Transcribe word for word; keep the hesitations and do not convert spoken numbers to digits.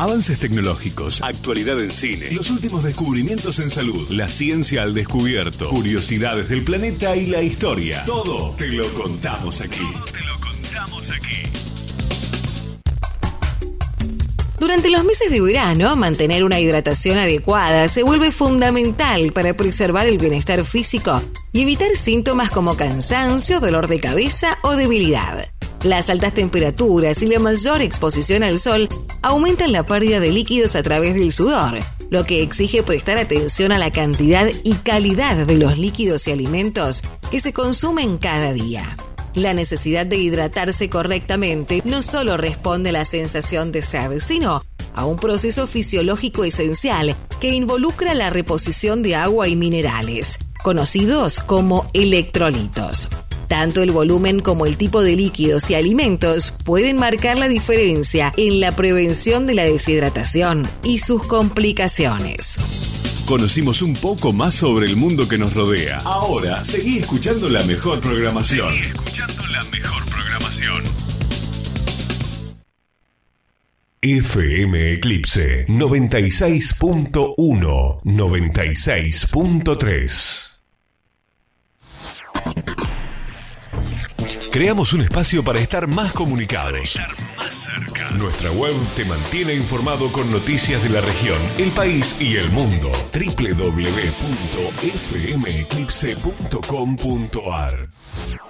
Avances tecnológicos, actualidad en cine, los últimos descubrimientos en salud, la ciencia al descubierto, curiosidades del planeta y la historia. Todo te lo contamos aquí. Todo te lo contamos aquí. Durante los meses de verano, mantener una hidratación adecuada se vuelve fundamental para preservar el bienestar físico y evitar síntomas como cansancio, dolor de cabeza o debilidad. Las altas temperaturas y la mayor exposición al sol aumentan la pérdida de líquidos a través del sudor, lo que exige prestar atención a la cantidad y calidad de los líquidos y alimentos que se consumen cada día. La necesidad de hidratarse correctamente no solo responde a la sensación de sed, sino a un proceso fisiológico esencial que involucra la reposición de agua y minerales, conocidos como electrolitos. Tanto el volumen como el tipo de líquidos y alimentos pueden marcar la diferencia en la prevención de la deshidratación y sus complicaciones. Conocimos un poco más sobre el mundo que nos rodea. Ahora, seguí escuchando la mejor programación. Seguí escuchando la mejor programación. F M Eclipse noventa y seis punto uno, noventa y seis punto tres. Creamos un espacio para estar más comunicados. Nuestra web te mantiene informado con noticias de la región, el país y el mundo. doble u doble u doble u punto f m eclipse punto com punto a r